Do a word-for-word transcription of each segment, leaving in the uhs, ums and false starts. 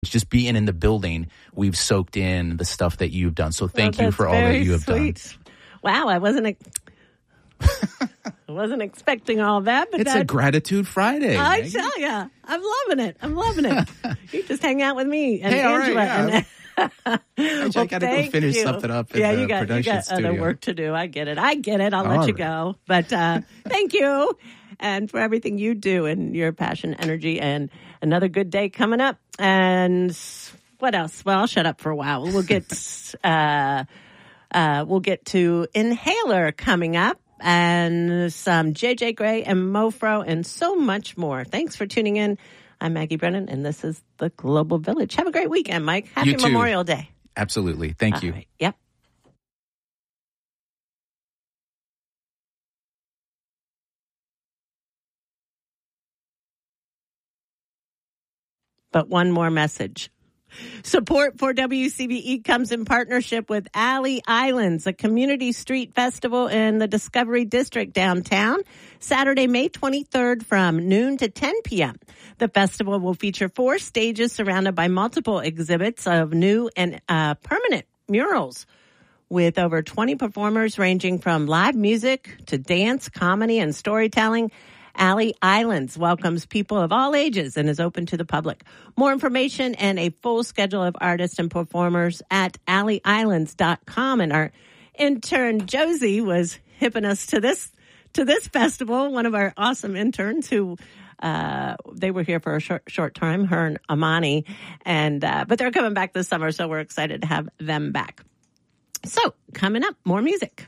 message. Just being in the building, we've soaked in the stuff that you've done. So thank oh, you for all that you have sweet. done. Wow, I wasn't I wasn't expecting all that. But it's that, a Gratitude Friday. I Maggie. tell ya, I'm loving it. I'm loving it. You just hang out with me and hey, all Angela. right, yeah. and, I well, got to go finish you. something up in yeah, the you got, production you got studio. other work to do. I get it. I get it. I'll All let you right. go. But uh, thank you. And for everything you do and your passion, energy, and another good day coming up. And what else? Well, I'll shut up for a while. We'll get uh, uh, we'll get to Inhaler coming up, and some J J Grey and Mofro, and so much more. Thanks for tuning in. I'm Maggie Brennan, and this is the Global Village. Have a great weekend, Mike. Happy You too. Memorial Day. Absolutely. Thank All you. right. Yep. But one more message. Support for W C B E comes in partnership with Alley Islands, a community street festival in the Discovery District downtown, Saturday, May twenty-third from noon to ten p.m. The festival will feature four stages surrounded by multiple exhibits of new and uh, permanent murals with over twenty performers ranging from live music to dance, comedy, and storytelling. Alley Islands welcomes people of all ages and is open to the public. More information and a full schedule of artists and performers at alley islands dot com. And our intern Josie was hipping us to this to this festival. One of our awesome interns who uh, they were here for a short short time, her and Amani, and uh, but they're coming back this summer, so we're excited to have them back. So coming up, more music.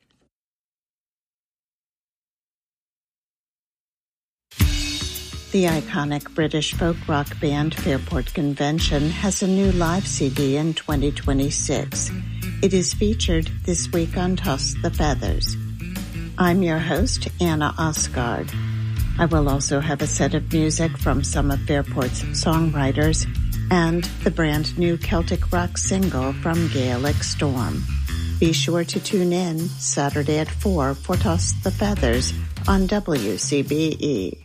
The iconic British folk rock band Fairport Convention has a new live C D in twenty twenty-six. It is featured this week on Toss the Feathers. I'm your host, Anna Osgard. I will also have a set of music from some of Fairport's songwriters and the brand new Celtic rock single from Gaelic Storm. Be sure to tune in Saturday at four for Toss the Feathers on W C B E.